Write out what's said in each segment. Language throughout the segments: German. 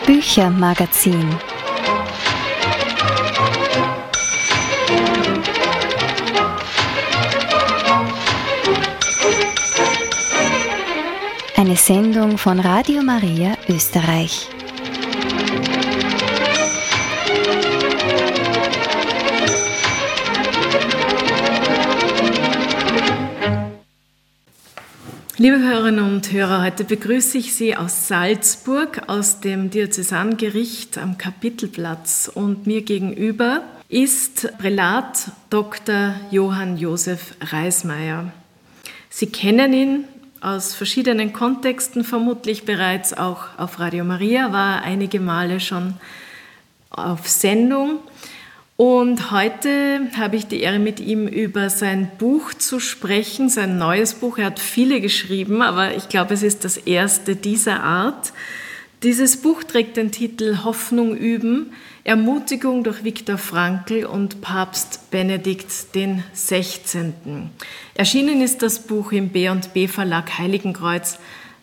Büchermagazin. Eine Sendung von Radio Maria Österreich. Liebe Hörerinnen und Hörer, heute begrüße ich Sie aus Salzburg, aus dem Diözesangericht am Kapitelplatz. Und mir gegenüber ist Prälat Dr. Johann Josef Reismeier. Sie kennen ihn aus verschiedenen Kontexten, vermutlich bereits auch auf Radio Maria, war einige Male schon auf Sendung. Und heute habe ich die Ehre, mit ihm über sein Buch zu sprechen, sein neues Buch. Er hat viele geschrieben, aber ich glaube, es ist das erste dieser Art. Dieses Buch trägt den Titel Hoffnung üben, Ermutigung durch Viktor Frankl und Papst Benedikt XVI. Erschienen ist das Buch im B&B Verlag Heiligenkreuz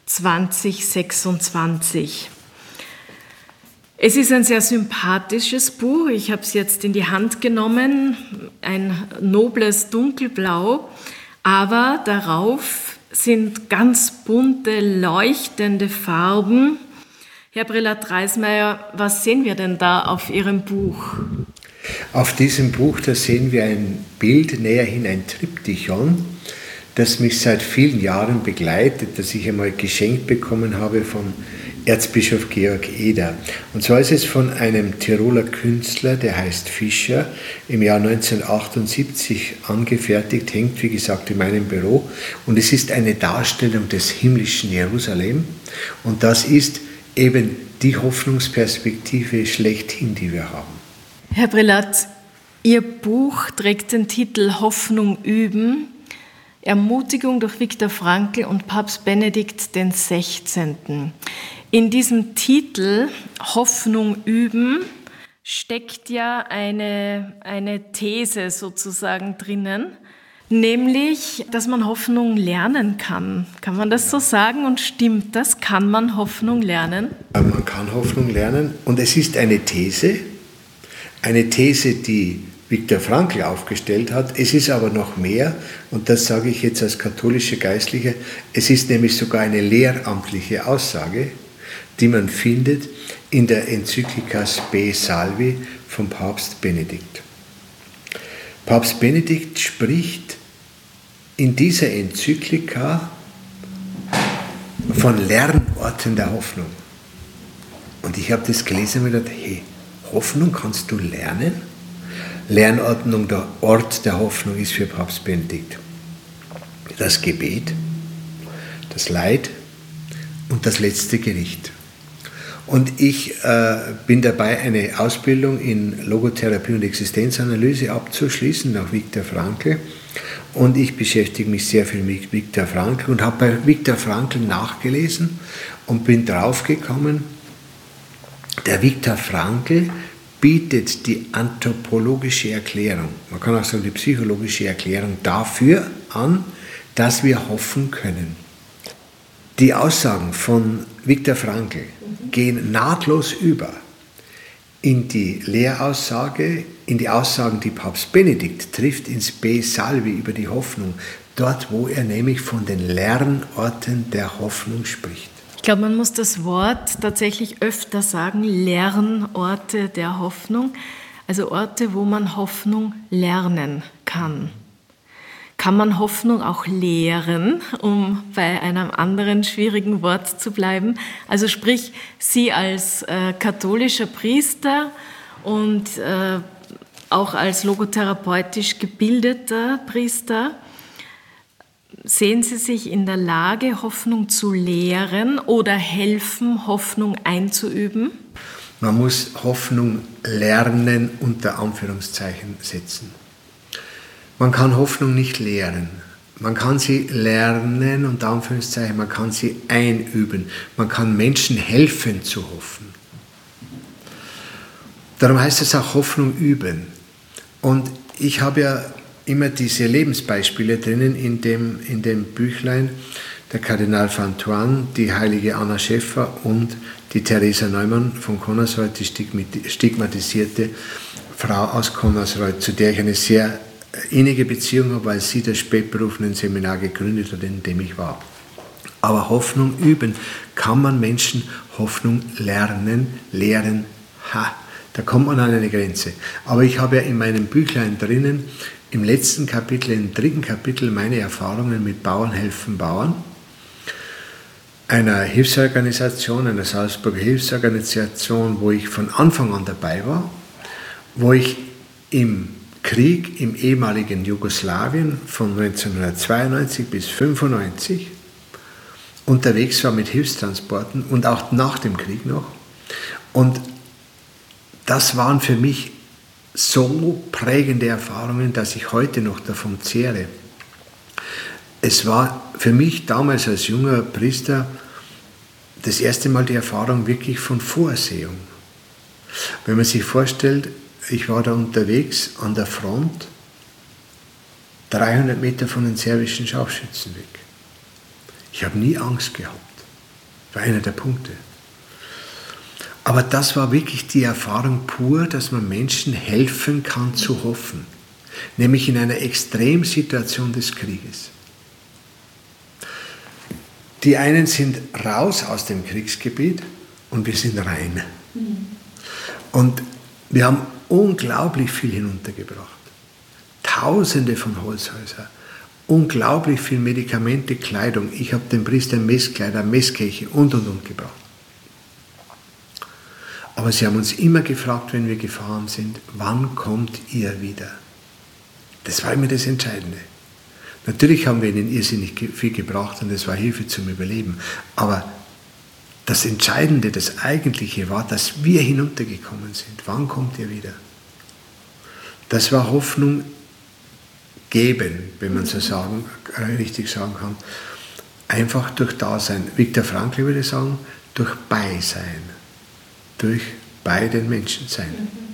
2026. Es ist ein sehr sympathisches Buch. Ich habe es jetzt in die Hand genommen, ein nobles Dunkelblau, aber darauf sind ganz bunte, leuchtende Farben. Herr Prälat Reismeier, was sehen wir denn da auf Ihrem Buch? Auf diesem Buch, da sehen wir ein Bild, näherhin ein Triptychon, das mich seit vielen Jahren begleitet, das ich einmal geschenkt bekommen habe von Erzbischof Georg Eder. Und zwar ist es von einem Tiroler Künstler, der heißt Fischer, im Jahr 1978 angefertigt, hängt wie gesagt in meinem Büro. Und es ist eine Darstellung des himmlischen Jerusalem. Und das ist eben die Hoffnungsperspektive schlechthin, die wir haben. Herr Prälat, Ihr Buch trägt den Titel Hoffnung üben, Ermutigung durch Viktor Frankl und Papst Benedikt XVI. In diesem Titel Hoffnung üben steckt ja eine These sozusagen drinnen, nämlich, dass man Hoffnung lernen kann. Kann man das so sagen und stimmt das? Kann man Hoffnung lernen? Man kann Hoffnung lernen und es ist eine These, die Viktor Frankl aufgestellt hat. Es ist aber noch mehr, und das sage ich jetzt als katholischer Geistlicher, es ist nämlich sogar eine lehramtliche Aussage, die man findet in der Enzyklika Spe Salvi vom Papst Benedikt. Papst Benedikt spricht in dieser Enzyklika von Lernorten der Hoffnung. Und ich habe das gelesen und gedacht, hey, Hoffnung kannst du lernen? Lernordnung, der Ort der Hoffnung ist für Papst Benedikt das Gebet, das Leid und das letzte Gericht. Und ich bin dabei, eine Ausbildung in Logotherapie und Existenzanalyse abzuschließen nach Viktor Frankl. Und ich beschäftige mich sehr viel mit Viktor Frankl und habe bei Viktor Frankl nachgelesen und bin draufgekommen, der Viktor Frankl bietet die anthropologische Erklärung, man kann auch sagen die psychologische Erklärung dafür an, dass wir hoffen können. Die Aussagen von Viktor Frankl gehen nahtlos über in die Lehraussage, in die Aussagen, die Papst Benedikt trifft, in Spe Salvi über die Hoffnung, dort wo er nämlich von den Lernorten der Hoffnung spricht. Ich glaube, man muss das Wort tatsächlich öfter sagen, Lernorte der Hoffnung, also Orte, wo man Hoffnung lernen kann. Kann man Hoffnung auch lehren, um bei einem anderen schwierigen Wort zu bleiben? Also sprich, Sie als katholischer Priester und auch als logotherapeutisch gebildeter Priester, sehen Sie sich in der Lage, Hoffnung zu lehren oder helfen, Hoffnung einzuüben? Man muss Hoffnung lernen unter Anführungszeichen setzen. Man kann Hoffnung nicht lehren. Man kann sie lernen, unter Anführungszeichen, man kann sie einüben. Man kann Menschen helfen zu hoffen. Darum heißt es auch Hoffnung üben. Und ich habe ja immer diese Lebensbeispiele drinnen in dem Büchlein, der Kardinal van Thorn, die heilige Anna Schäffer und die Theresa Neumann von Connersreuth, die stigmatisierte Frau aus Connersreuth, zu der ich eine sehr innige Beziehung habe, weil sie das spätberufene Seminar gegründet hat, in dem ich war. Aber Hoffnung üben kann man Menschen Hoffnung lernen, lehren. Da kommt man an eine Grenze. Aber ich habe ja in meinem Büchlein drinnen, im letzten Kapitel, im 3. Kapitel, meine Erfahrungen mit Bauern helfen Bauern, einer Hilfsorganisation, einer Salzburger Hilfsorganisation, wo ich von Anfang an dabei war, wo ich im Krieg im ehemaligen Jugoslawien von 1992 bis 1995 unterwegs war mit Hilfstransporten und auch nach dem Krieg noch. Und das waren für mich so prägende Erfahrungen, dass ich heute noch davon zehre. Es war für mich damals als junger Priester das erste Mal die Erfahrung wirklich von Vorsehung. Wenn man sich vorstellt, ich war da unterwegs an der Front, 300 Meter von den serbischen Scharfschützen weg. Ich habe nie Angst gehabt. War einer der Punkte. Aber das war wirklich die Erfahrung pur, dass man Menschen helfen kann zu hoffen. Nämlich in einer Extremsituation des Krieges. Die einen sind raus aus dem Kriegsgebiet und wir sind rein. Und wir haben unglaublich viel hinuntergebracht. Tausende von Holzhäusern. Unglaublich viel Medikamente, Kleidung. Ich habe den Priestern Messkleider, Messkirche und gebracht. Aber sie haben uns immer gefragt, wenn wir gefahren sind, wann kommt ihr wieder? Das war immer das Entscheidende. Natürlich haben wir ihnen irrsinnig viel gebracht und es war Hilfe zum Überleben. Aber das Entscheidende, das Eigentliche war, dass wir hinuntergekommen sind. Wann kommt ihr wieder? Das war Hoffnung geben, wenn man so richtig sagen kann. Einfach durch Dasein. Viktor Frankl würde sagen, durch Beisein. Durch bei den Menschen sein.